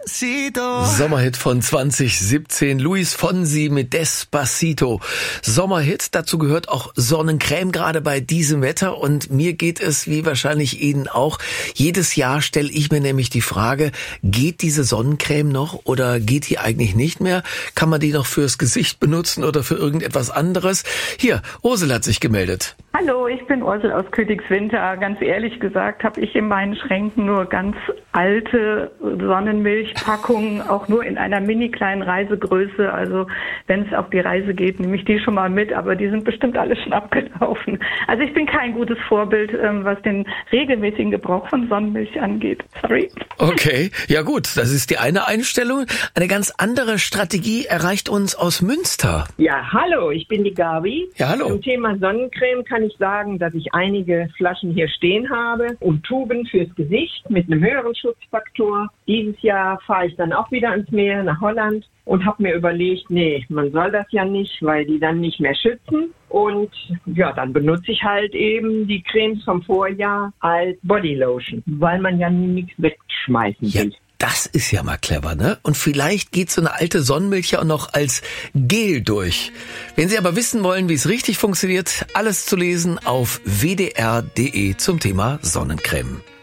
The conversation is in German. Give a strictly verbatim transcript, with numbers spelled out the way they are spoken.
Sommerhit von zwanzig siebzehn, Luis Fonsi mit Despacito. Sommerhit, dazu gehört auch Sonnencreme, gerade bei diesem Wetter. Und mir geht es, wie wahrscheinlich Ihnen auch, jedes Jahr stelle ich mir nämlich die Frage, geht diese Sonnencreme noch oder geht die eigentlich nicht mehr? Kann man die noch fürs Gesicht benutzen oder für irgendetwas anderes? Hier, Ursel hat sich gemeldet. Hallo, ich bin Ursel aus Königswinter. Ganz ehrlich gesagt habe ich in meinen Schränken nur ganz alte Sonnenmilchpackungen, auch nur in einer mini kleinen Reisegröße. Also wenn es auf die Reise geht, nehme ich die schon mal mit, aber die sind bestimmt alle schon abgelaufen. Also ich bin kein gutes Vorbild, was den regelmäßigen Gebrauch von Sonnenmilch angeht. Sorry. Okay, ja gut, das ist die eine Einstellung. Eine ganz andere Strategie erreicht uns aus Münster. Ja, hallo, ich bin die Gabi. Ja, hallo. Zum Thema Sonnencreme kann ich sagen, dass ich einige Flaschen hier stehen habe und Tuben fürs Gesicht mit einem höheren Schutzfaktor. Dieses Jahr fahre ich dann auch wieder ans Meer nach Holland und habe mir überlegt, nee, man soll das ja nicht, weil die dann nicht mehr schützen. Und ja, dann benutze ich halt eben die Cremes vom Vorjahr als Bodylotion, weil man ja nie nichts wegschmeißen Ja. will. Das ist ja mal clever, ne? Und vielleicht geht so eine alte Sonnenmilch ja auch noch als Gel durch. Wenn Sie aber wissen wollen, wie es richtig funktioniert, alles zu lesen auf w d r punkt d e zum Thema Sonnencreme.